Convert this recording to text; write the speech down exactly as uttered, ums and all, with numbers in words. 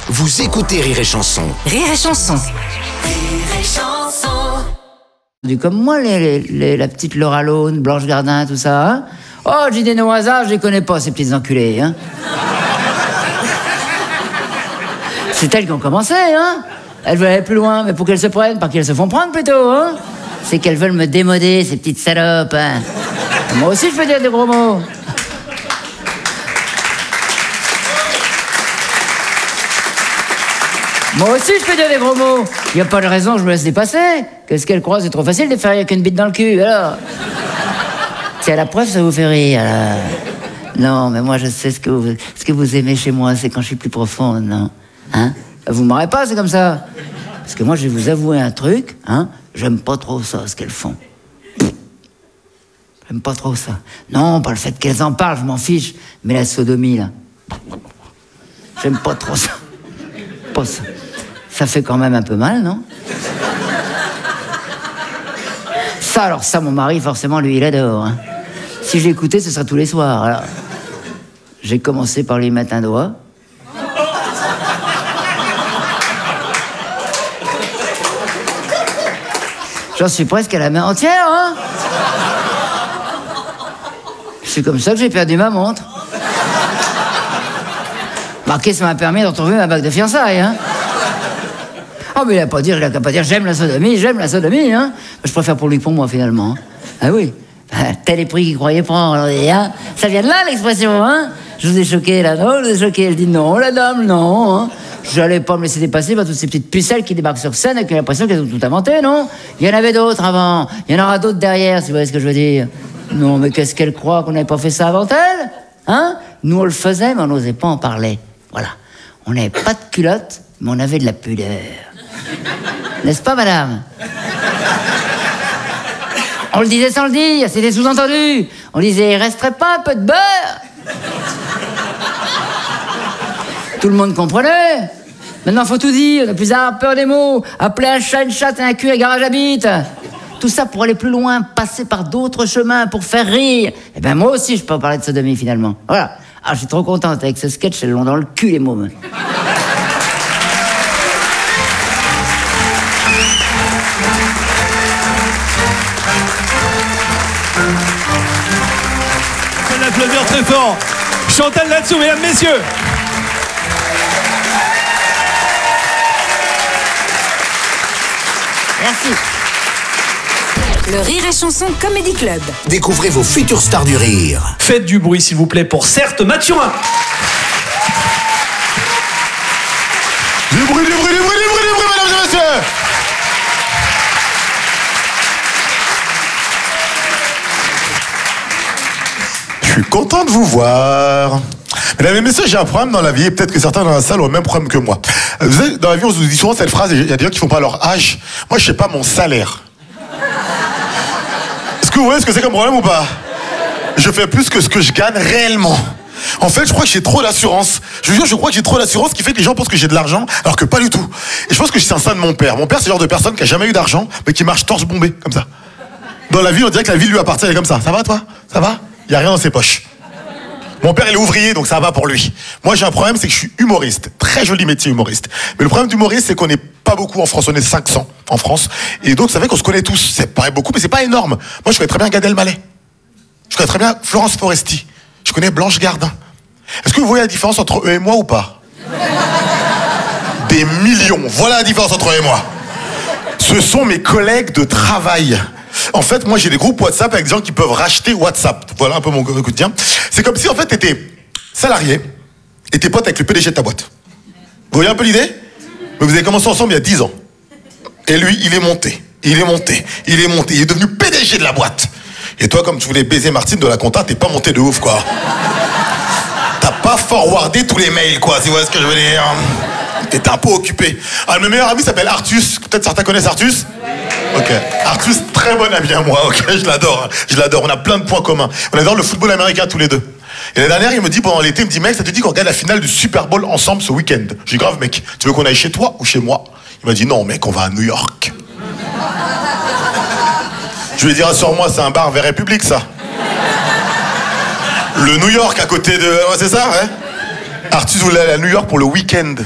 Vous écoutez Rire et Chanson. Rire et Chanson. Rire et Chanson. Du comme moi, les, les, les- la petite Laura Lone, Blanche Gardin, tout ça. Hein. Oh, j'ai des noms au hasard, je les connais pas, ces petites enculées. Hein. C'est elles qui ont commencé, hein. Elles veulent aller plus loin, mais pour qu'elles se prennent, pas qu'elles se font prendre plutôt, hein. C'est qu'elles veulent me démoder, ces petites salopes. Hein. Moi aussi, je peux dire des gros mots. Moi aussi, je peux dire des gros mots. Il n'y a pas de raison que je me laisse dépasser. Qu'est-ce qu'elle croit? C'est trop facile de faire rire avec une bite dans le cul, alors. C'est à la preuve, ça vous fait rire, alors. Non, mais moi, je sais ce que vous, ce que vous aimez chez moi, c'est quand je suis plus profonde, non? Hein? Vous ne m'aurez pas, c'est comme ça. Parce que moi, je vais vous avouer un truc, hein? J'aime pas trop ça, ce qu'elles font. J'aime pas trop ça. Non, pas le fait qu'elles en parlent, je m'en fiche. Mais la sodomie, là. J'aime pas trop ça. Pas ça. Ça fait quand même un peu mal, non? Ça, alors ça, mon mari, forcément, lui, il adore. Hein. Si je l'écoutais, ce serait tous les soirs. Alors, j'ai commencé par lui mettre un doigt. J'en suis presque à la main entière, hein? C'est comme ça que j'ai perdu ma montre. Marqué, ça m'a permis de retrouver ma bague de fiançailles, hein? Oh, mais il n'a pas dire, il n'a qu'à pas dire j'aime la sodomie, j'aime la sodomie, hein? Je préfère pour lui pour moi, finalement. Hein. Ah oui, tel est prix qu'il croyait prendre. Hein. Ça vient de là, l'expression, hein? Je vous ai choqué, là, non? Je vous ai choqué. Elle dit non, la dame, non. Hein. J'allais pas me laisser dépasser par toutes ces petites pucelles qui débarquent sur scène avec l'impression qu'elles ont tout inventé, non? Il y en avait d'autres avant. Il y en aura d'autres derrière, si vous voyez ce que je veux dire. Non, mais qu'est-ce qu'elle croit qu'on n'avait pas fait ça avant elle? Hein? Nous, on le faisait, mais on n'osait pas en parler. Voilà. On n'avait pas de culotte, mais on avait de la pudeur. N'est-ce pas, madame? On le disait sans le dire, c'était sous-entendu. On disait, il resterait pas un peu de beurre? Tout le monde comprenait. Maintenant, faut tout dire, ne plus avoir peur des mots. Appeler un chat une chatte et un cul un garage à bite. Tout ça pour aller plus loin, passer par d'autres chemins, pour faire rire. Eh ben moi aussi, je peux en parler de sodomie, finalement. Voilà. Ah, je suis trop contente avec ce sketch, elles l'ont dans le cul, les mômes. On peut applaudir très fort. Chantal là-dessous, mesdames, messieurs. Merci. Le Rire et Chanson Comedy Club. Découvrez vos futures stars du rire. Faites du bruit, s'il vous plaît, pour Certes Mathurin. Du bruit, du bruit, du bruit, du bruit, du bruit, mesdames et messieurs! Je suis content de vous voir. Mesdames et messieurs, j'ai un problème dans la vie, et peut-être que certains dans la salle ont le même problème que moi. Vous savez, dans la vie, on se dit souvent cette phrase, il y a des gens qui font pas leur âge. Moi, je sais pas mon salaire. Est-ce que vous voyez ce que c'est comme problème ou pas? Je fais plus que ce que je gagne réellement. En fait, je crois que j'ai trop d'assurance. Je vous jure, je crois que j'ai trop d'assurance, ce qui fait que les gens pensent que j'ai de l'argent, alors que pas du tout. Et je pense que c'est un ça de mon père. Mon père, c'est le genre de personne qui a jamais eu d'argent, mais qui marche torse bombé, comme ça. Dans la vie, on dirait que la vie lui appartient, elle est comme ça. Ça va, toi? Ça va? Il y a rien dans ses poches. Mon père, il est ouvrier, donc ça va pour lui. Moi, j'ai un problème, c'est que je suis humoriste. Très joli métier, humoriste. Mais le problème d'humoriste, c'est qu'on n'est pas beaucoup en France. On est cinq cents en France. Et donc, ça fait qu'on se connaît tous. Ça paraît beaucoup, mais c'est pas énorme. Moi, je connais très bien Gad Elmaleh. Je connais très bien Florence Foresti. Je connais Blanche Gardin. Est-ce que vous voyez la différence entre eux et moi ou pas? Des millions. Voilà la différence entre eux et moi. Ce sont mes collègues de travail. En fait, moi, j'ai des groupes WhatsApp avec des gens qui peuvent racheter WhatsApp. Voilà un peu mon quotidien. C'est comme si, en fait, t'étais salarié et t'es pote avec le P D G de ta boîte. Vous voyez un peu l'idée? Mais vous avez commencé ensemble il y a dix ans. Et lui, il est monté, il est monté, il est monté, il est devenu P D G de la boîte. Et toi, comme tu voulais baiser Martine de la compta, t'es pas monté de ouf, quoi. T'as pas forwardé tous les mails, quoi, si vous voyez ce que je veux dire. T'étais un peu occupé. Ah, mon meilleur ami s'appelle Artus. Peut-être certains connaissent Artus? Ok. Artus, très bon ami à moi, ok, je l'adore. Je l'adore, on a plein de points communs. On adore le football américain tous les deux. Et la dernière, il me dit pendant l'été, il me dit, mec, ça te dit qu'on regarde la finale du Super Bowl ensemble ce week-end? J'ai dit, grave, mec, tu veux qu'on aille chez toi ou chez moi? Il m'a dit, non, mec, on va à New York. Je lui ai dit, rassure-moi, c'est un bar vers République, ça. Le New York à côté de... Ouais, c'est ça, ouais. Artus voulait aller à New York pour le week-end.